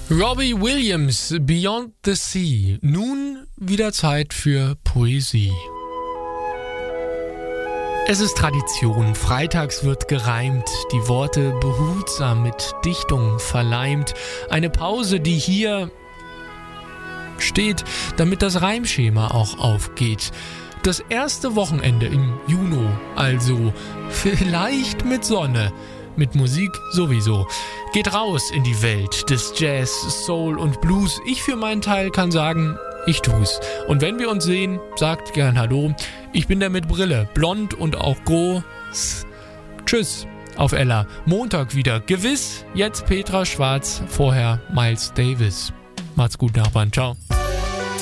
Robbie Williams, Beyond the Sea. Nun wieder Zeit für Poesie. Es ist Tradition, freitags wird gereimt, die Worte behutsam mit Dichtung verleimt. Eine Pause, die hier steht, damit das Reimschema auch aufgeht. Das erste Wochenende im Juni, also vielleicht mit Sonne, mit Musik sowieso. Geht raus in die Welt des Jazz, Soul und Blues. Ich für meinen Teil kann sagen, ich tu's. Und wenn wir uns sehen, sagt gern Hallo. Ich bin der mit Brille, blond und auch groß. Tschüss, auf Ella. Montag wieder. Gewiss, jetzt Petra Schwarz, vorher Miles Davis. Macht's gut, Nachbarn. Ciao.